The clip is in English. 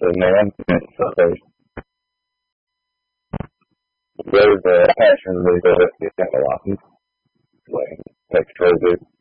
man. So there's a passion really good at the Milwaukee. Like, takes really good